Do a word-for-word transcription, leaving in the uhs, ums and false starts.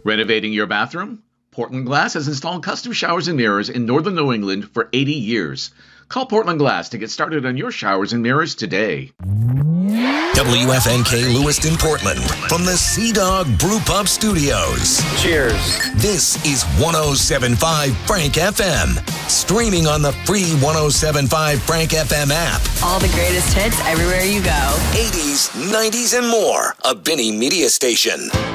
Renovating your bathroom? Portland Glass has installed custom showers and mirrors in northern New England for eighty years. Call Portland Glass to get started on your showers and mirrors today. W F N K Lewiston, Portland, from the Sea Dog Brew Pub Studios. Cheers. This is one oh seven point five Frank F M. Streaming on the free one oh seven point five Frank F M app. All the greatest hits everywhere you go. eighties, nineties, and more. A Vinny Media Station.